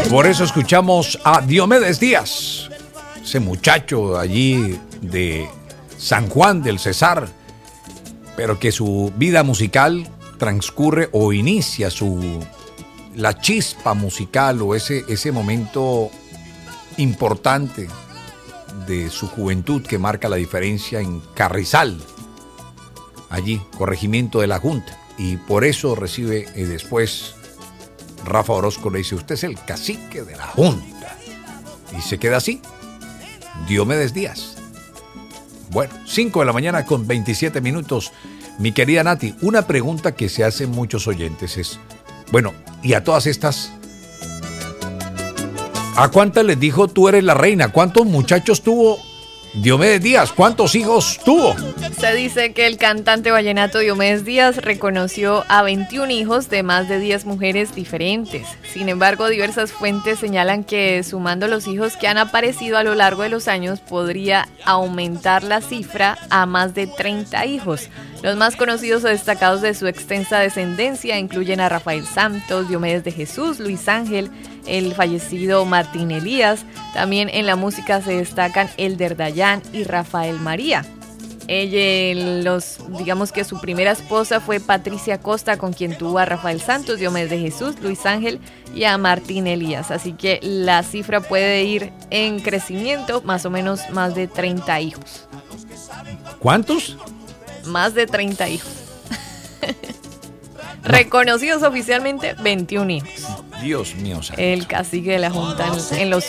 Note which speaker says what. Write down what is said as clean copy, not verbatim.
Speaker 1: Por eso escuchamos a Diomedes Díaz, ese muchacho allí de San Juan del Cesar, pero que su vida musical transcurre o inicia la chispa musical o ese momento importante de su juventud que marca la diferencia en Carrizal, allí, corregimiento de la Junta, y por eso recibe después Rafa Orozco le dice: usted es el cacique de la Junta, y se queda así, Diomedes Díaz. Bueno, 5 de la mañana con 27 minutos. Mi querida Nati, una pregunta que se hacen muchos oyentes es, bueno, y a todas estas, ¿a cuántas les dijo tú eres la reina? ¿Cuántos muchachos tuvo Diomedes Díaz? ¿Cuántos hijos tuvo?
Speaker 2: Se dice que el cantante vallenato Diomedes Díaz reconoció a 21 hijos de más de 10 mujeres diferentes. Sin embargo, diversas fuentes señalan que sumando los hijos que han aparecido a lo largo de los años podría aumentar la cifra a más de 30 hijos. Los más conocidos o destacados de su extensa descendencia incluyen a Rafael Santos, Diomedes de Jesús, Luis Ángel, el fallecido Martín Elías. También en la música se destacan Elder Dayan y Rafael María. Digamos que su primera esposa fue Patricia Costa, con quien tuvo a Rafael Santos, Diomedes de Jesús, Luis Ángel y a Martín Elías. Así que la cifra puede ir en crecimiento, más o menos más de 30 hijos.
Speaker 1: ¿Cuántos?
Speaker 2: Más de 30 hijos. Reconocidos oficialmente 21 hijos.
Speaker 1: Dios mío santo.
Speaker 2: El cacique de la Junta en los